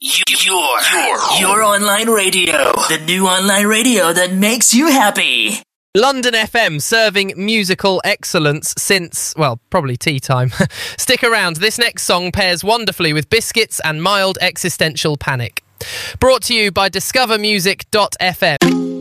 Your online radio. The new online radio that makes you happy. London FM, serving musical excellence since, well, probably tea time. Stick around, this next song pairs wonderfully with Biscuits and Mild Existential Panic. Brought to you by discovermusic.fm.